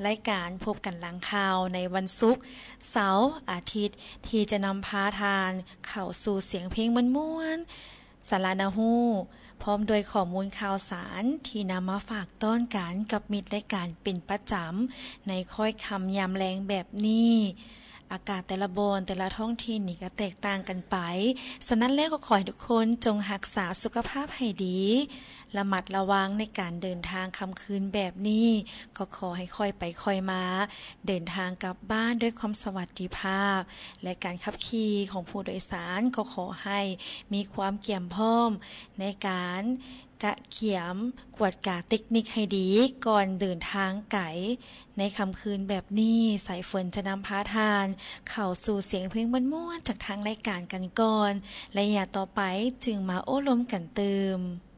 รายการพบกันหลังข่าวในวันศุกร์เสาร์อาทิตย์ที่จะนำพาทานเข้าสู่เสียงเพลงม่วนๆสารานาฮูพร้อมโดยข้อมูลข่าวสารที่นำมาฝากต้อนกันกับมิตรรายการเป็นประจำในค่อยคำยามแรงแบบนี้อากาศแต่ละบอนแต่ละท้องถิ่นนี่ก็แตกต่างกันไปฉะนั้นแล้วก็ขอให้ทุกคนจงรักษาสุขภาพให้ดีระมัดระวังในการเดินทางค่ำคืนแบบนี้ก็ขอให้ค่อยไปค่อยมาเดินทางกลับบ้านด้วยความสวัสดิภาพและการขับขี่ของผู้โดยสารก็ขอให้มีความเกี่ยมพร้อมในการกะเขียมกวดกาเทคนิคให้ดีก่อนเดินทางไกลในค่ำคืนแบบนี้สายฝนจะนำพาทานเข้าสู่เสียงเพลงม่วนๆจากทางรายการกันก่อนและอย่าต่อไปจึงมาโอ้ล้มกันเติม